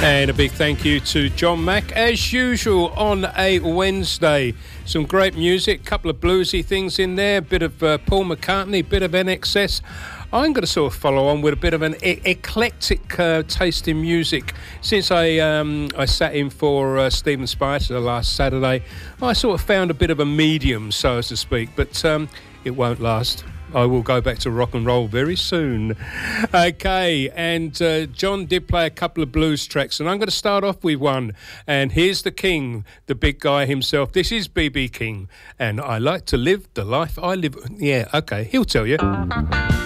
And a big thank you to John Mack, as usual, on a Wednesday. Some great music, couple of bluesy things in there, a bit of Paul McCartney, a bit of NXS. I'm going to sort of follow on with a bit of an eclectic taste in music. Since I sat in for Stephen Spicer last Saturday, I sort of found a bit of a medium, so as to speak, but it won't last. I will go back to rock and roll very soon. Okay, and John did play a couple of blues tracks, and I'm going to start off with one. And here's the king, the big guy himself. This is B.B. King, and I like to live the life I live. Yeah, okay, he'll tell you.